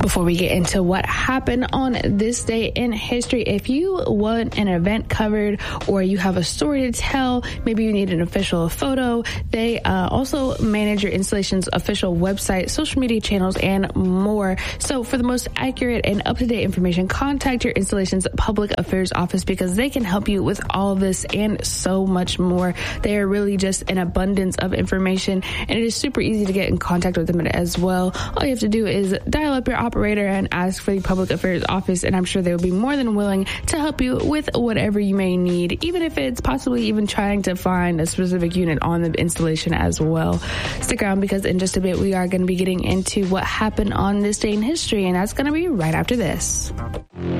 Before we get into what happened on this day in history, if you want an event covered or you have a story to tell, maybe you need an official photo, they also manage your installation's official website, social media channels, and more. So for the most accurate and up-to-date information, contact your installation's public affairs office because they can help you with all of this and so much more. They are really just an abundance of information, and it is super easy to get in contact with them as well. All you have to do is dial up your operator and ask for the public affairs office, and I'm sure they will be more than willing to help you with whatever you may need, even if it's possibly even trying to find a specific unit on the installation as well. Stick around because in just a bit we are going to be getting into what happened on this day in history, and that's going to be right after this.